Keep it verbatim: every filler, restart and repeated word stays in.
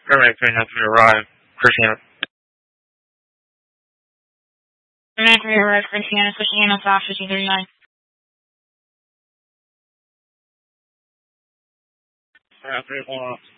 Alright, three nine three arrive. Christiana. nine three arrive, Christiana, Christiana, South fifteen thirty-nine. Alright, three four.